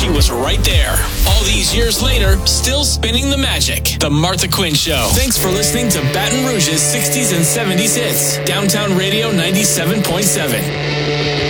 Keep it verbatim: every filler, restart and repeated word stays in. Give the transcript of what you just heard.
She was right there. All these years later, still spinning the magic. The Martha Quinn Show. Thanks for listening to Baton Rouge's sixties and seventies hits. Downtown Radio ninety-seven point seven.